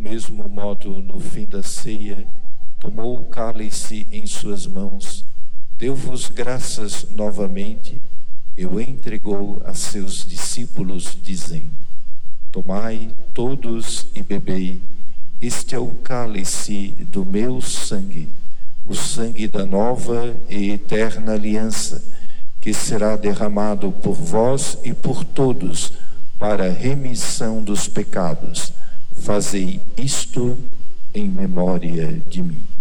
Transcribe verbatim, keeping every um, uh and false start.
mesmo modo, no fim da ceia, tomou o cálice em suas mãos, deu-vos graças novamente e o entregou a seus discípulos, dizendo: tomai todos e bebei, este é o cálice do meu sangue, o sangue da nova e eterna aliança, que será derramado por vós e por todos para a remissão dos pecados. Fazei isto em memória de mim.